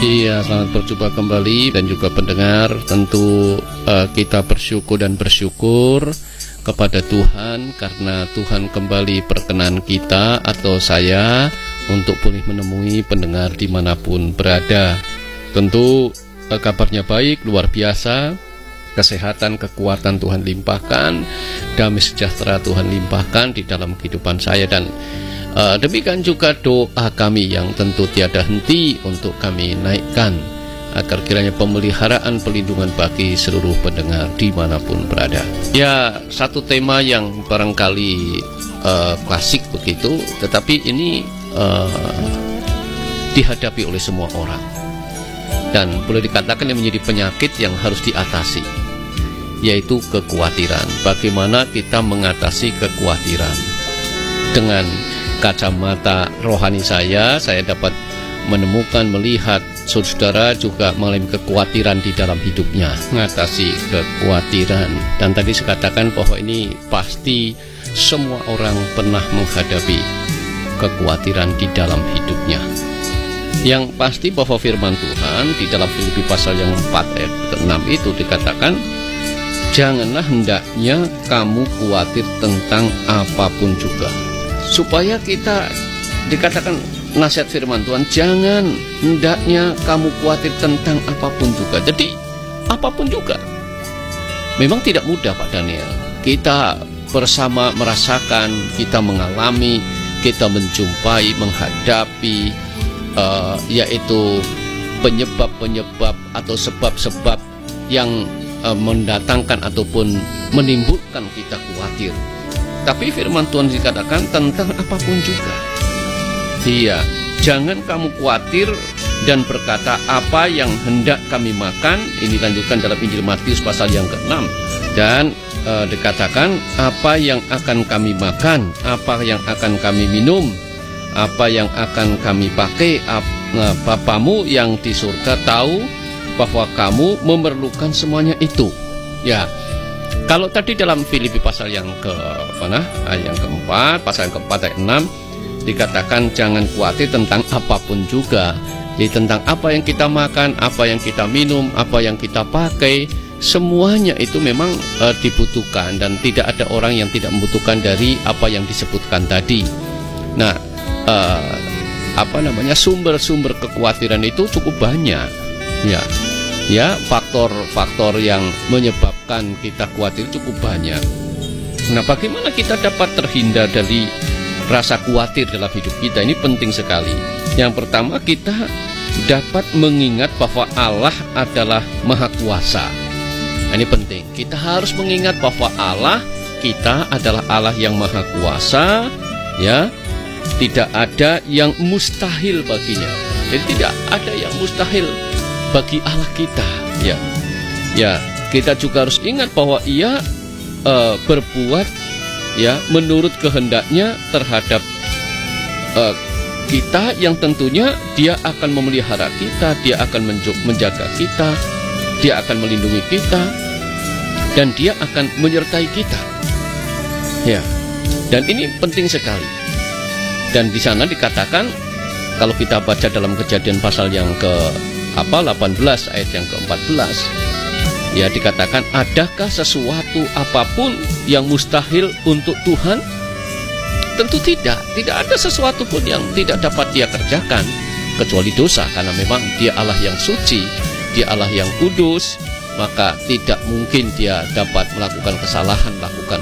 Iya, selamat berjumpa kembali dan juga pendengar. Tentu kita bersyukur kepada Tuhan karena Tuhan kembali perkenan kita atau saya untuk boleh menemui pendengar dimanapun berada. Tentu kabarnya baik, luar biasa. Kesehatan, kekuatan Tuhan limpahkan, damai sejahtera Tuhan limpahkan di dalam kehidupan saya. Dan demikian juga doa kami yang tentu tiada henti untuk kami naikkan, agar kiranya pemeliharaan pelindungan bagi seluruh pendengar dimanapun berada. Ya, satu tema yang barangkali klasik begitu, tetapi ini dihadapi oleh semua orang, dan boleh dikatakan yang menjadi penyakit yang harus diatasi, yaitu kekhawatiran. Bagaimana kita mengatasi kekhawatiran? Dengan kacamata rohani saya dapat menemukan, melihat saudara juga mengalami kekhawatiran di dalam hidupnya, mengatasi kekhawatiran. Dan tadi saya katakan bahwa ini pasti semua orang pernah menghadapi kekhawatiran di dalam hidupnya. Yang pasti bahwa firman Tuhan di dalam Filipi pasal yang 4 ayat 6 itu dikatakan, janganlah hendaknya kamu khawatir tentang apapun juga. Supaya kita dikatakan nasihat firman Tuhan, jangan hendaknya kamu khawatir tentang apapun juga. Jadi apapun juga. Memang tidak mudah Pak Daniel. Kita bersama merasakan, kita mengalami, kita menjumpai, menghadapi yaitu penyebab-penyebab atau sebab-sebab yang mendatangkan ataupun menimbulkan kita khawatir. Tapi firman Tuhan dikatakan tentang apapun juga. Iya, jangan kamu khawatir dan berkata apa yang hendak kami makan. Ini lanjutkan dalam Injil Matius pasal yang ke-6. Dan dikatakan apa yang akan kami makan, apa yang akan kami minum, apa yang akan kami pakai. Bapamu yang di surga tahu bahwa kamu memerlukan semuanya itu. Ya, kalau tadi dalam Filipi pasal yang yang keempat, pasal yang keempat ayat 6 dikatakan jangan khawatir tentang apapun juga. Jadi tentang apa yang kita makan, apa yang kita minum, apa yang kita pakai, semuanya itu memang dibutuhkan, dan tidak ada orang yang tidak membutuhkan dari apa yang disebutkan tadi. Nah, sumber-sumber kekhawatiran itu cukup banyak. Ya, faktor-faktor yang menyebabkan kita khawatir cukup banyak. Nah, bagaimana kita dapat terhindar dari rasa khawatir dalam hidup kita? Ini penting sekali. Yang pertama, kita dapat mengingat bahwa Allah adalah Maha Kuasa. Nah, ini penting. Kita harus mengingat bahwa Allah kita adalah Allah yang Maha Kuasa, ya. Tidak ada yang mustahil baginya. Jadi tidak ada yang mustahil bagi Allah kita. Ya, kita juga harus ingat bahwa Ia berbuat ya menurut kehendaknya terhadap kita, yang tentunya Dia akan memelihara kita, Dia akan menjaga kita, Dia akan melindungi kita, dan Dia akan menyertai kita. Ya, dan ini penting sekali. Dan di sana dikatakan, kalau kita baca dalam Kejadian pasal yang ke-18 ayat yang ke-14, ya dikatakan, adakah sesuatu apapun yang mustahil untuk Tuhan? Tentu tidak. Tidak ada sesuatu pun yang tidak dapat Dia kerjakan, kecuali dosa, karena memang Dia Allah yang suci, Dia Allah yang kudus, maka tidak mungkin Dia dapat melakukan kesalahan, melakukan